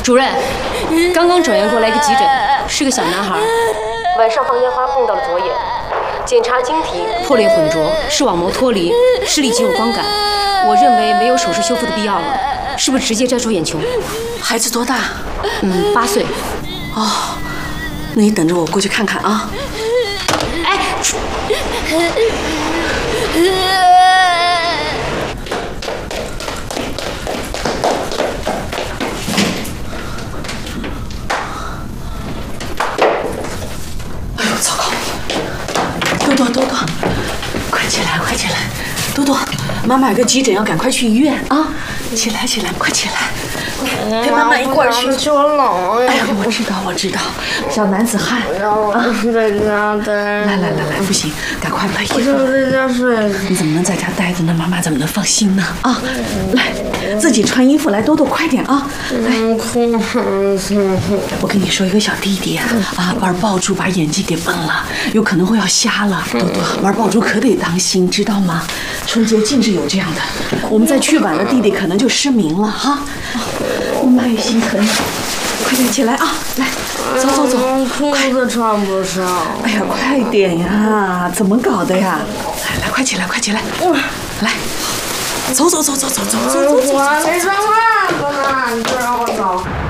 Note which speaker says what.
Speaker 1: 主任，刚刚转院过来一个急诊，是个小男孩，晚上放烟花碰到了左眼，检查晶体破裂混浊，视网膜脱离，视力仅有光感。我认为没有手术修复的必要了，是不是直接摘除眼球？
Speaker 2: 孩子多大
Speaker 1: ？8岁。
Speaker 2: 哦，那你等着我过去看看啊。
Speaker 1: 哎。
Speaker 2: 糟糕！多多，快起来，快起来！多多，妈妈有个急诊要赶快去医院啊！起来，快起来！陪妈妈一块儿去。
Speaker 3: 我冷呀！
Speaker 2: 哎呀，我知道，小男子汉
Speaker 3: 啊！在家待。
Speaker 2: 来，不行，赶快把衣服。
Speaker 3: 我想在家睡。
Speaker 2: 你怎么能在家待着呢？妈妈怎么能放心呢？啊，来，自己穿衣服来，多多快点啊！来，我跟你说，一个小弟弟玩爆珠把眼睛给崩了，有可能会要瞎了。多多，玩爆珠可得当心，知道吗？春节禁止有这样的，我们再去晚了，弟弟可能就失明了哈。妈也心疼，快点起来啊！来，走，
Speaker 3: 裤子穿不上。
Speaker 2: 哎呀，快点呀！怎么搞的呀？来，快起来！来，走。
Speaker 3: 我还没上筷子呢，你就让我走。